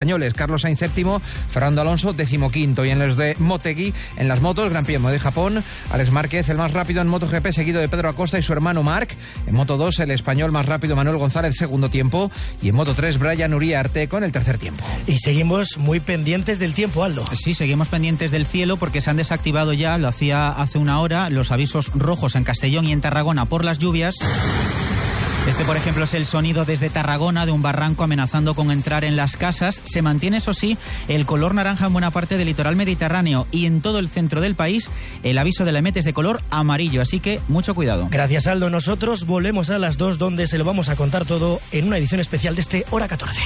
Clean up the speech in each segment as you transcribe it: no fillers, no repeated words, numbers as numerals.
españoles. Carlos Sainz séptimo, Fernando Alonso 15º. Y en los de Motegi, en las motos, Gran Premio de Japón, Alex Márquez, el más rápido en MotoGP, seguido de Pedro Acosta y su hermano Marc. En Moto 2, el español más rápido Manuel González, segundo tiempo. Y en Moto 3, Brian Uría Arte con el tercer tiempo. Y seguimos muy pendientes del tiempo, Aldo. Sí, seguimos pendientes del cielo porque se han desactivado ya, lo hacía hace una hora, los avisos rojos en Castellón y en Tarragona por las lluvias. Este, por ejemplo, es el sonido desde Tarragona de un barranco amenazando con entrar en las casas. Se mantiene, eso sí, el color naranja en buena parte del litoral mediterráneo y en todo el centro del país el aviso de la EMET es de color amarillo, así que mucho cuidado. Gracias, Aldo. Nosotros volvemos a las 2, donde se lo vamos a contar todo en una edición especial de este Hora 14.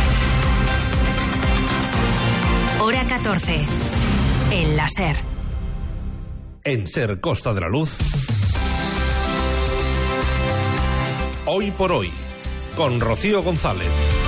Hora 14. El la SER. En SER Costa de la Luz. Hoy por hoy, con Rocío González.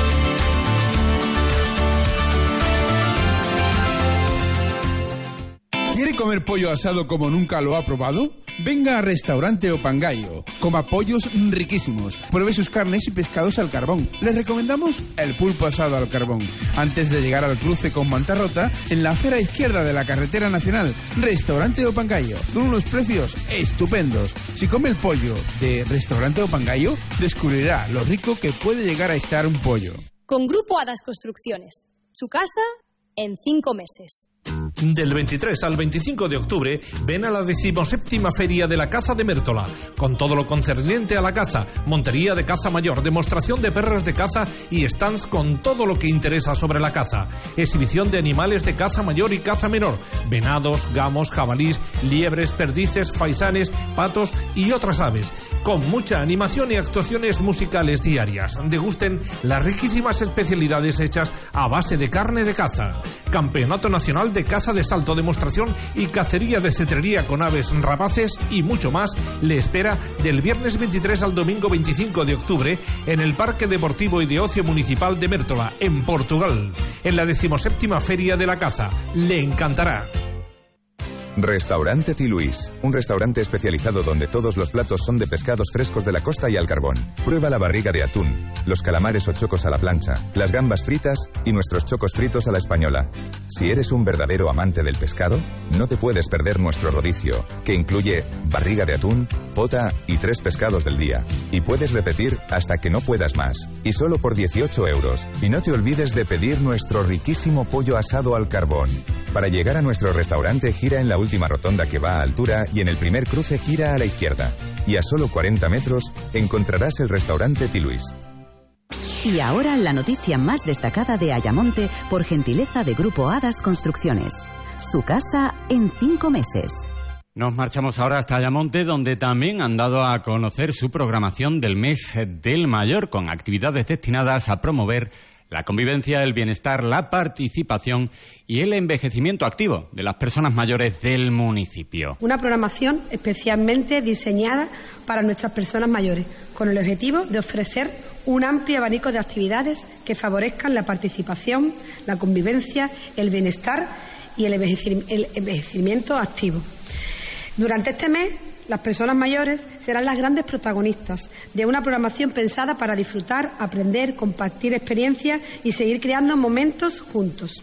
¿Quiere comer pollo asado como nunca lo ha probado? Venga a Restaurante Opangayo. Coma pollos riquísimos. Pruebe sus carnes y pescados al carbón. Les recomendamos el pulpo asado al carbón. Antes de llegar al cruce con Mantarrota, en la acera izquierda de la carretera nacional, Restaurante Opangayo. Con unos precios estupendos. Si come el pollo de Restaurante Opangayo, descubrirá lo rico que puede llegar a estar un pollo. Con Grupo Hadas Construcciones. Su casa en 5 meses. Del 23 al 25 de octubre, ven a la 17ª Feria de la Caza de Mértola, con todo lo concerniente a la caza, montería de caza mayor, demostración de perros de caza y stands con todo lo que interesa sobre la caza, exhibición de animales de caza mayor y caza menor, venados, gamos, jabalís, liebres, perdices, faisanes, patos y otras aves, con mucha animación y actuaciones musicales diarias. Degusten las riquísimas especialidades hechas a base de carne de caza. Campeonato Nacional de Caza de Salto, demostración y cacería de cetrería con aves rapaces y mucho más le espera del viernes 23 al domingo 25 de octubre en el Parque Deportivo y de Ocio Municipal de Mértola, en Portugal, en la 17ª Feria de la Caza. Le encantará. Restaurante Tiluís, un restaurante especializado donde todos los platos son de pescados frescos de la costa y al carbón. Prueba la barriga de atún, los calamares o chocos a la plancha, las gambas fritas y nuestros chocos fritos a la española. Si eres un verdadero amante del pescado, no te puedes perder nuestro rodicio, que incluye barriga de atún, pota y 3 pescados del día. Y puedes repetir hasta que no puedas más. Y solo por 18 euros. Y no te olvides de pedir nuestro riquísimo pollo asado al carbón. Para llegar a nuestro restaurante, gira en la última rotonda que va a altura y en el primer cruce gira a la izquierda. Y a solo 40 metros encontrarás el restaurante Tiluís. Y ahora la noticia más destacada de Ayamonte por gentileza de Grupo Hadas Construcciones. Su casa en 5 meses. Nos marchamos ahora hasta Ayamonte, donde también han dado a conocer su programación del mes del mayor, con actividades destinadas a promover la convivencia, el bienestar, la participación y el envejecimiento activo de las personas mayores del municipio. Una programación especialmente diseñada para nuestras personas mayores, con el objetivo de ofrecer un amplio abanico de actividades que favorezcan la participación, la convivencia, el bienestar y el envejecimiento activo. Durante este mes, las personas mayores serán las grandes protagonistas de una programación pensada para disfrutar, aprender, compartir experiencias y seguir creando momentos juntos.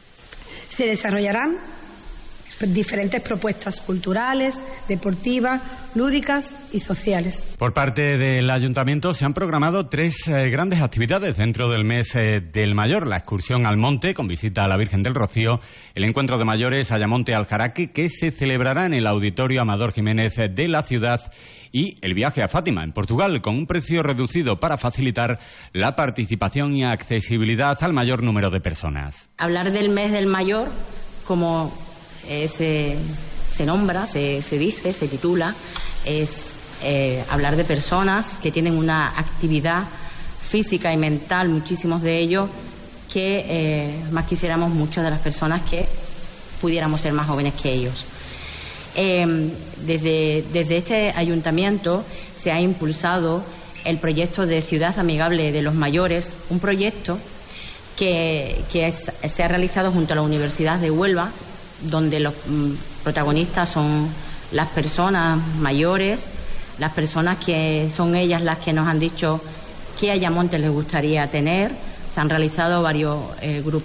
Se desarrollarán diferentes propuestas culturales, deportivas, lúdicas y sociales. Por parte del Ayuntamiento se han programado 3 grandes actividades dentro del mes del mayor: la excursión al monte con visita a la Virgen del Rocío, el encuentro de mayores Ayamonte al Jaraque, que se celebrará en el Auditorio Amador Jiménez de la ciudad, y el viaje a Fátima, en Portugal, con un precio reducido para facilitar la participación y accesibilidad al mayor número de personas. Hablar del mes del mayor, como se nombra, se dice, se titula, es hablar de personas que tienen una actividad física y mental, muchísimos de ellos, que más quisiéramos muchas de las personas que pudiéramos ser más jóvenes que ellos. Desde este ayuntamiento se ha impulsado el proyecto de Ciudad Amigable de los Mayores, un proyecto que se ha realizado junto a la Universidad de Huelva, donde los protagonistas son las personas mayores, las personas que son ellas las que nos han dicho qué Ayamonte les gustaría tener. Se han realizado varios grupos